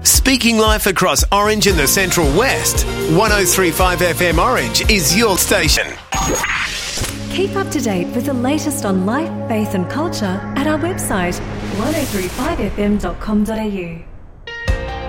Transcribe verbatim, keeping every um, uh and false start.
Speaking life across Orange and the Central West, one oh three point five F M Orange is your station. Keep up to date with the latest on life, faith and culture at our website one oh three five f m dot com dot a u.